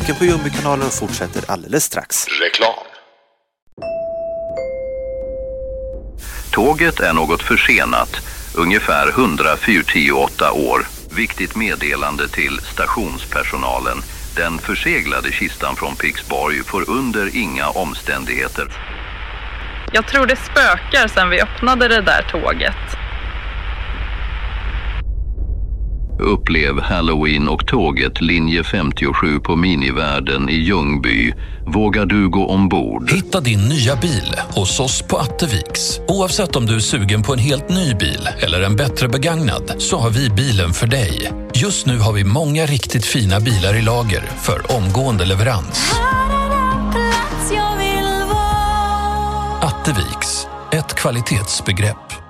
Musiken på Ljungby-kanalen fortsätter alldeles strax. Reklam. Tåget är något försenat, ungefär 148 år. Viktigt meddelande till stationspersonalen. Den förseglade kistan från Pixborg får under inga omständigheter. Jag tror det spökar sedan vi öppnade det där tåget. Upplev Halloween och tåget linje 57 på Minivärden i Ljungby. Vågar du gå ombord? Hitta din nya bil hos oss på Atteviks. Oavsett om du är sugen på en helt ny bil eller en bättre begagnad, så har vi bilen för dig. Just nu har vi många riktigt fina bilar i lager för omgående leverans. Atteviks, ett kvalitetsbegrepp.